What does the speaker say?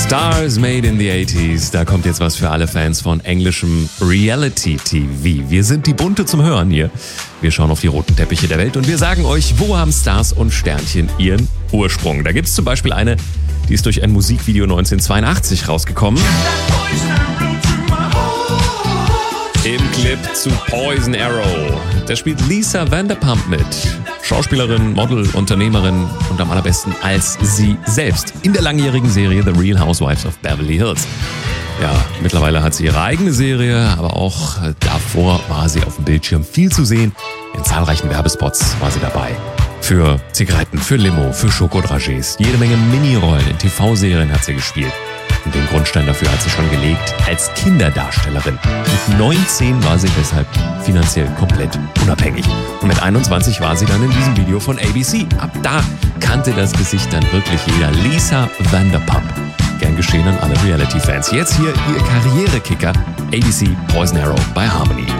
Stars Made in the 80s. Da kommt jetzt was für alle Fans von englischem Reality-TV. Wir sind die Bunte zum Hören hier. Wir schauen auf die roten Teppiche der Welt und wir sagen euch, wo haben Stars und Sternchen ihren Ursprung. Da gibt es zum Beispiel eine, die ist durch ein Musikvideo 1982 rausgekommen. Im Clip zu Poison Arrow. Da spielt Lisa Vanderpump mit. Schauspielerin, Model, Unternehmerin und am allerbesten als sie selbst in der langjährigen Serie The Real Housewives of Beverly Hills. Ja, mittlerweile hat sie ihre eigene Serie, aber auch davor war sie auf dem Bildschirm viel zu sehen. In zahlreichen Werbespots war sie dabei. Für Zigaretten, für Limo, für Schokodragés. Jede Menge Minirollen in TV-Serien hat sie gespielt. Und den Grundstein dafür hat sie schon gelegt als Kinderdarstellerin. Mit 19 war sie deshalb finanziell komplett unabhängig. Und mit 21 war sie dann in diesem Video von ABC. Ab da kannte das Gesicht dann wirklich jeder. Lisa Vanderpump. Gern geschehen an alle Reality-Fans. Jetzt hier ihr Karrierekicker. ABC Poison Arrow bei Harmony.